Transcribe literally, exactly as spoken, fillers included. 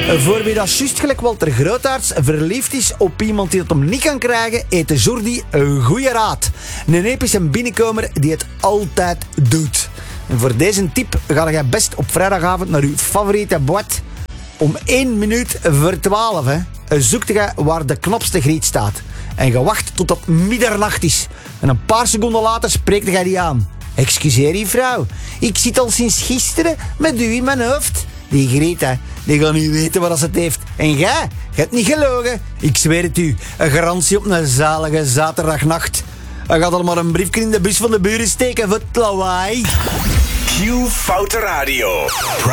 Voor wie dat juist gelijk Walter Grootaerts verliefd is op iemand die het hem niet kan krijgen, heeft Jordi een goede raad. Een epische binnenkomer die het altijd doet. En voor deze tip ga je best op vrijdagavond naar uw favoriete boîte. Om één minuut voor twaalf hè, zoekt je waar de knopste griet staat. En je wacht tot het middernacht is. En een paar seconden later spreekt je die aan. Excuseer je vrouw, ik zit al sinds gisteren met u in mijn hoofd. Die griet, hè, die gaat niet weten wat ze het heeft. En jij, je hebt niet gelogen. Ik zweer het u, een garantie op een zalige zaterdagnacht. Hij gaat al maar een briefje in de bus van de buren steken voor het lawaai. Q Foute Radio.